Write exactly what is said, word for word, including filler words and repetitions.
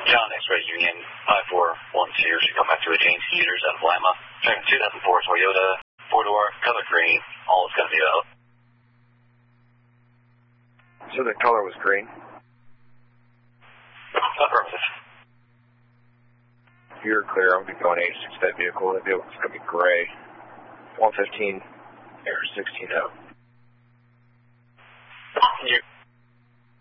John X-Ray Union five four one two should come back to a James Peters out of Lima. two thousand four Toyota, four-door, color green, all is going to be out. So the color was green? Affirmative. You're clear. I'm going to be going eighty-six that vehicle. That vehicle's going to be gray. one fifteen, Air sixteen oh. You